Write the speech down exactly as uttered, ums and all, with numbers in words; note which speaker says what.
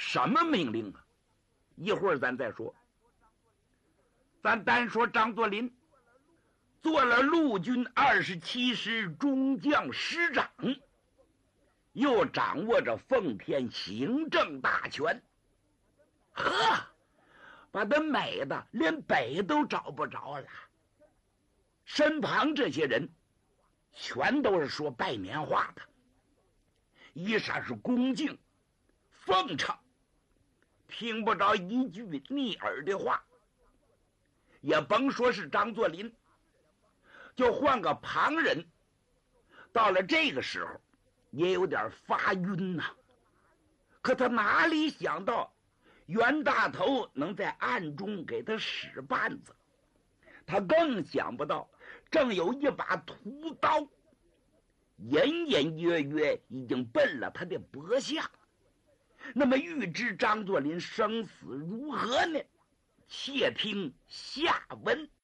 Speaker 1: 什么命令啊？一会儿咱再说。咱单说张作霖做了陆军二十七师中将师长，又掌握着奉天行政大权，呵，把他美的连北都找不着了。身旁这些人全都是说拜年话的，一霎是恭敬奉承，听不着一句逆耳的话。也甭说是张作霖，就换个旁人，到了这个时候也有点发晕呐、啊。可他哪里想到袁大头能在暗中给他使绊子，他更想不到正有一把屠刀隐隐约约已经奔了他的脖下。那么欲知张作霖生死如何呢？且听下文。